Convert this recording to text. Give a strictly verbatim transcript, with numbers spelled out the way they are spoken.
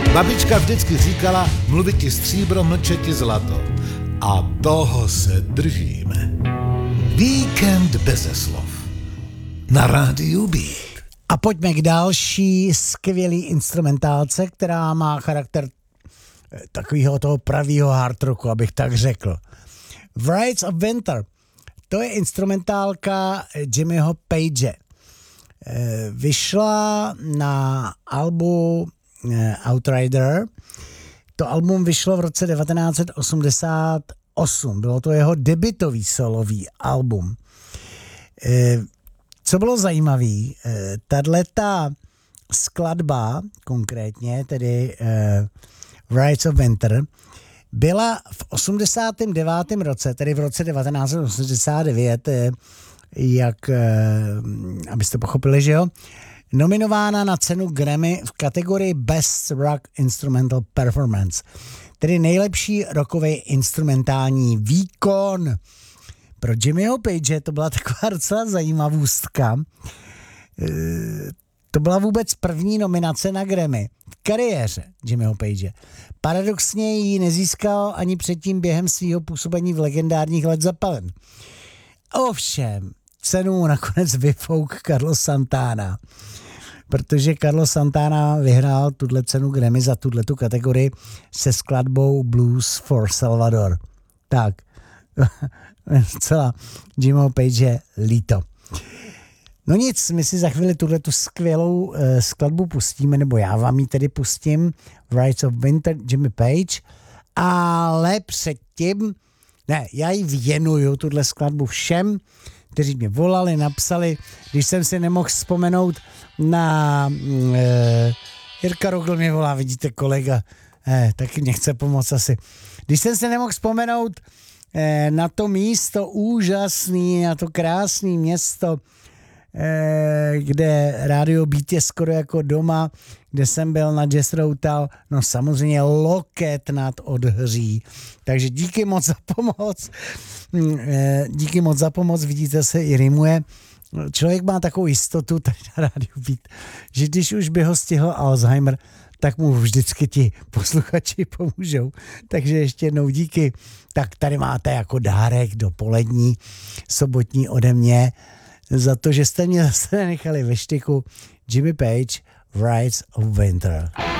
Babička vždycky říkala, mluvit ti stříbro, mlčet ti zlato. A toho se držíme. Víkend beze slov. Na rádiu Beat. A pojďme k další skvělý instrumentálce, která má charakter takového toho pravýho hard rocku, abych tak řekl. Rides of Winter. To je instrumentálka Jimmyho Page. Vyšla na albu Outrider. To album vyšlo v roce devatenáct set osmdesát osm. Bylo to jeho debutový solový album. Co bylo zajímavé, tato skladba konkrétně, tedy Rides of Winter, byla v osmdesátém devátém roce, tedy v roce devatenáct set osmdesát devět, jak, abyste pochopili, že jo, nominována na cenu Grammy v kategorii Best Rock Instrumental Performance, tedy nejlepší rockový instrumentální výkon. Pro Jimmyho Page to byla taková docela zajímavostka. To byla vůbec první nominace na Grammy v kariéře Jimmyho Page. Paradoxně ji nezískal ani předtím během svého působení v legendárních Led Zeppelin. Ovšem, cenu nakonec vyfouk Carlos Santana, protože Carlos Santana vyhrál tuhle cenu Grammy za tuhletu kategorii se skladbou Blues for Salvador. Tak, celá Jimmyho Page líto. No nic, my si za chvíli tuhletu skvělou uh, skladbu pustíme, nebo já vám ji tedy pustím, Rides of Winter, Jimmy Page, ale předtím, ne, já ji věnuju, tuhle skladbu všem, kteří mě volali, napsali, když jsem si nemohl vzpomenout na uh, Jirka Rogl mě volá, vidíte, kolega, eh, taky mě chce pomoct asi. Když jsem si nemohl vzpomenout eh, na to místo úžasný, na to krásné město, kde Radio Beat je skoro jako doma, kde jsem byl na Jazz Routal, no samozřejmě loket nad Odhří. Takže díky moc za pomoc. Díky moc za pomoc, vidíte, se i rimuje. Člověk má takovou jistotu tady na Radio Beat, že když už by ho stihl Alzheimer, tak mu vždycky ti posluchači pomůžou. Takže ještě jednou díky. Tak tady máte jako dárek do polední sobotní ode mě za to, že jste mě zase nenechali ve štychu. Jimmy Page, Rides of Winter.